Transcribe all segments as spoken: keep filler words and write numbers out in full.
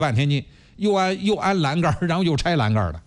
半天劲，又安又安栏杆，然后又拆栏杆的。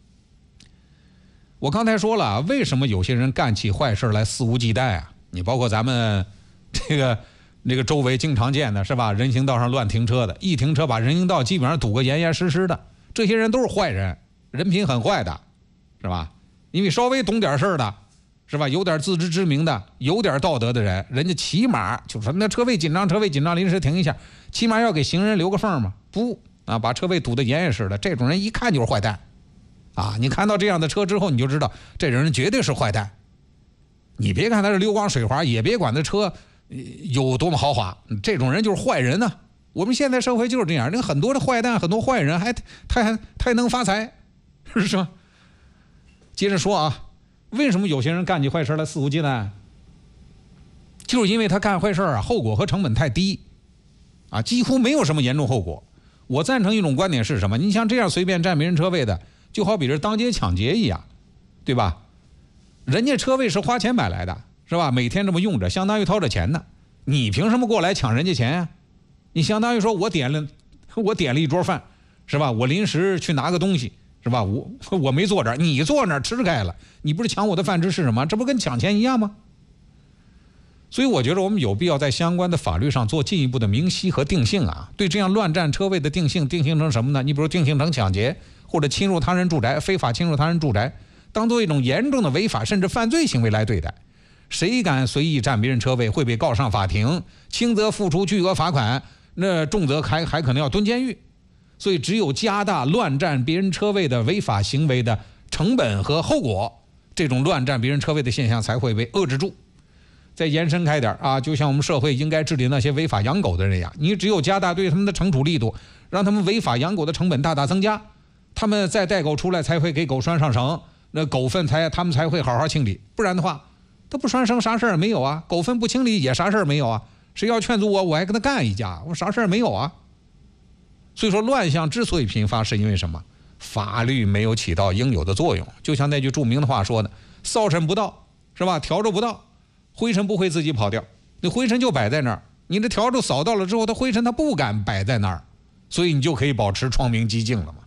我刚才说了，为什么有些人干起坏事来肆无忌惮啊？你包括咱们这个那个周围经常见的是吧？人行道上乱停车的，一停车把人行道基本上堵个严严实实的，这些人都是坏人，人品很坏的，是吧？因为稍微懂点事儿的，是吧？有点自知之明的，有点道德的人，人家起码就说那车位紧张，车位紧张，临时停一下，起码要给行人留个缝嘛。不啊，把车位堵得严严实的，这种人一看就是坏蛋。啊，你看到这样的车之后，你就知道这人绝对是坏蛋。你别看他是溜光水滑，也别管他车有多么豪华，这种人就是坏人呢、啊。我们现在社会就是这样，那很多的坏蛋，很多坏人还他还他还能发财，是吧？接着说啊，为什么有些人干起坏事来肆无忌惮？就是因为他干坏事啊，后果和成本太低，啊，几乎没有什么严重后果。我赞成一种观点是什么？你像这样随便占别人车位的，就好比是当街抢劫一样，对吧？人家车位是花钱买来的，是吧？每天这么用着，相当于掏着钱呢。你凭什么过来抢人家钱呀、啊？你相当于说我点了，我点了一桌饭，是吧？我临时去拿个东西，是吧？我我没坐这儿，你坐那儿吃开了，你不是抢我的饭吃是什么？这不跟抢钱一样吗？所以我觉得我们有必要在相关的法律上做进一步的明晰和定性啊。对这样乱占车位的定性，定性成什么呢？你比如定性成抢劫或者侵入他人住宅、非法侵入他人住宅，当做一种严重的违法甚至犯罪行为来对待。谁敢随意占别人车位会被告上法庭，轻则付出巨额罚款，那重则还还可能要蹲监狱。所以只有加大乱占别人车位的违法行为的成本和后果，这种乱占别人车位的现象才会被遏制住。再延伸开点啊，就像我们社会应该治理那些违法养狗的人一样，你只有加大对他们的惩处力度，让他们违法养狗的成本大大增加，他们再带狗出来才会给狗拴上绳，那狗粪才他们才会好好清理，不然的话他不拴绳啥事儿没有啊，狗粪不清理也啥事儿没有啊，谁要劝阻我我还跟他干一架，我啥事儿没有啊。所以说乱象之所以频发是因为什么？法律没有起到应有的作用。就像那句著名的话说的，扫尘不到，是吧？笤帚不到，灰尘不会自己跑掉，那灰尘就摆在那儿，你的笤帚扫到了之后，它灰尘它不敢摆在那儿，所以你就可以保持窗明几净了嘛。